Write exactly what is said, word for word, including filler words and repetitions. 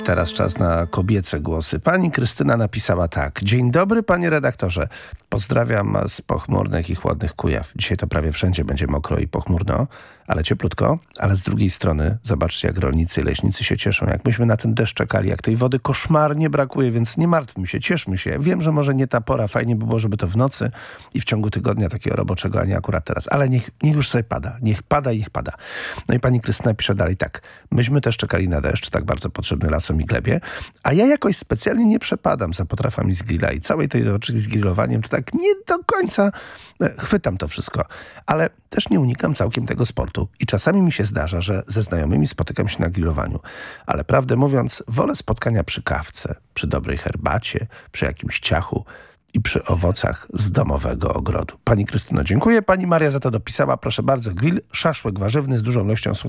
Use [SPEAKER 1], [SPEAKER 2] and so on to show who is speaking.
[SPEAKER 1] Teraz czas na kobiece głosy. Pani Krystyna napisała tak. Dzień dobry, panie redaktorze. Pozdrawiam z pochmurnych i chłodnych Kujaw. Dzisiaj to prawie wszędzie będzie mokro i pochmurno, ale cieplutko. Ale z drugiej strony zobaczcie, jak rolnicy i leśnicy się cieszą. Jak myśmy na ten deszcz czekali, jak tej wody koszmarnie brakuje, więc nie martwmy się, cieszmy się. Wiem, że może nie ta pora, fajnie by było, żeby to w nocy i w ciągu tygodnia takiego roboczego, a nie akurat teraz. Ale niech, niech już sobie pada. Niech pada i niech pada. No i pani Krystyna pisze dalej tak. Myśmy też czekali na deszcz, tak bardzo potrzebny lasom i glebie, a ja jakoś specjalnie nie przepadam za potrawami z grilla i całej tej oczy z grillowaniem, to tak nie do końca chwytam to wszystko. Ale też nie unikam całkiem tego sportu i czasami mi się zdarza, że ze znajomymi spotykam się na grillowaniu. Ale prawdę mówiąc, wolę spotkania przy kawce, przy dobrej herbacie, przy jakimś ciachu i przy owocach z domowego ogrodu. Pani Krystyno, dziękuję. Pani Maria za to dopisała. Proszę bardzo, grill, szaszłyk warzywny z dużą ilością